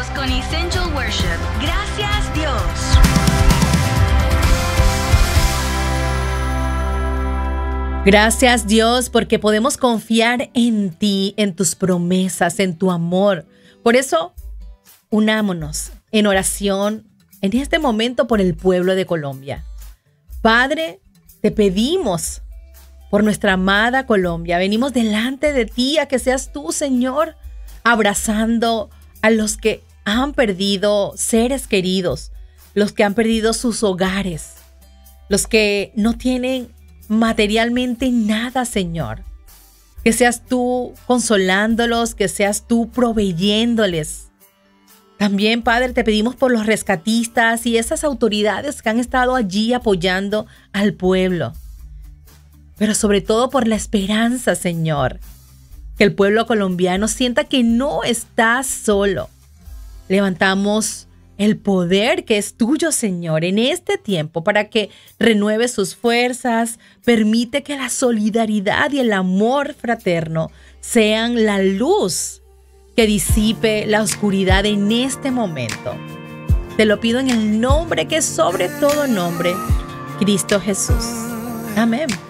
con Essential Worship. Gracias, Dios. Gracias, Dios, porque podemos confiar en ti, en tus promesas, en tu amor. Por eso, unámonos en oración en este momento por el pueblo de Colombia. Padre, te pedimos por nuestra amada Colombia. Venimos delante de ti a que seas tú, Señor, abrazando a los que han perdido seres queridos, los que han perdido sus hogares, los que no tienen materialmente nada, Señor. Que seas tú consolándolos, que seas tú proveyéndoles. También, Padre, te pedimos por los rescatistas y esas autoridades que han estado allí apoyando al pueblo. Pero sobre todo por la esperanza, Señor. Que el pueblo colombiano sienta que no está solo. Levantamos el poder que es tuyo, Señor, en este tiempo para que renueve sus fuerzas. Permite que la solidaridad y el amor fraterno sean la luz que disipe la oscuridad en este momento. Te lo pido en el nombre que es sobre todo nombre, Cristo Jesús. Amén.